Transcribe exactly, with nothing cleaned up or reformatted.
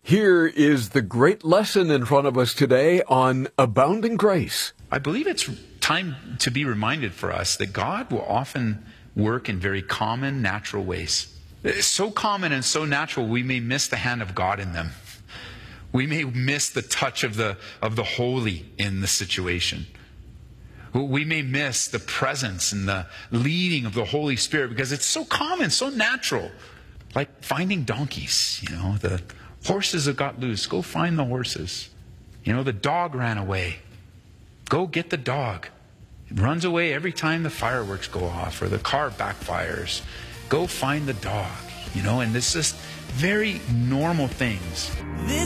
Here is the great lesson in front of us today on abounding grace. I believe it's time to be reminded for us that God will often work in very common, natural ways. So common and so natural, we may miss the hand of God in them. We may miss the touch of the, of the holy in the situation. We may miss the presence and the leading of the Holy Spirit because it's so common, so natural. Like finding donkeys, you know, the horses have got loose. Go find the horses. You know, the dog ran away. Go get the dog. It runs away every time the fireworks go off or the car backfires. Go find the dog, you know, and this is very normal things. This